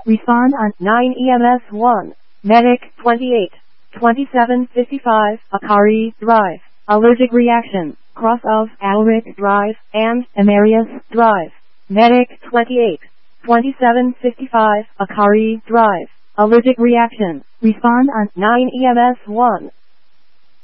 Respond on 9 EMS 1. Medic 28. 2755 Akari Drive. Allergic reaction. Cross of Alric Drive and Amarius Drive. Medic 28. 2755 Akari Drive. Allergic reaction. Respond on 9 EMS 1.